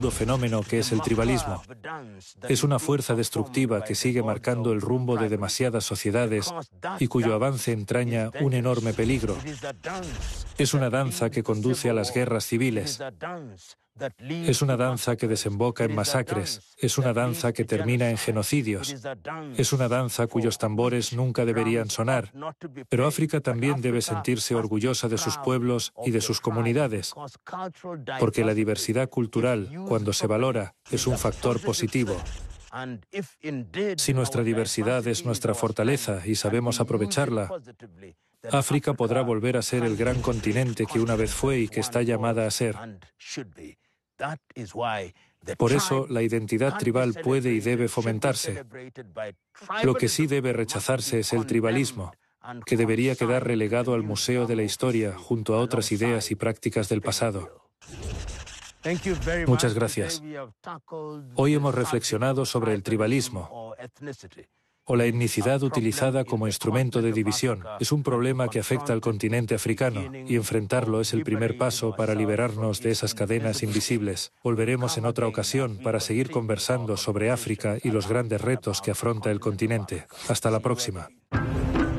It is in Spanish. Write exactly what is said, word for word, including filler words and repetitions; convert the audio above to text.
fenómeno que es el tribalismo. Es una fuerza destructiva que sigue marcando el rumbo de demasiadas sociedades y cuyo avance entraña un enorme peligro. Es una danza que conduce a las guerras civiles. Es una danza que desemboca en masacres. Es una danza que termina en genocidios. Es una danza cuyos tambores nunca deberían sonar. Pero África también debe sentirse orgullosa de sus pueblos y de sus comunidades, porque la diversidad cultural, cuando se valora, es un factor positivo. Si nuestra diversidad es nuestra fortaleza y sabemos aprovecharla, África podrá volver a ser el gran continente que una vez fue y que está llamada a ser. Por eso, la identidad tribal puede y debe fomentarse. Lo que sí debe rechazarse es el tribalismo, que debería quedar relegado al museo de la historia junto a otras ideas y prácticas del pasado. Muchas gracias. Hoy hemos reflexionado sobre el tribalismo, o la etnicidad utilizada como instrumento de división. Es un problema que afecta al continente africano y enfrentarlo es el primer paso para liberarnos de esas cadenas invisibles. Volveremos en otra ocasión para seguir conversando sobre África y los grandes retos que afronta el continente. Hasta la próxima.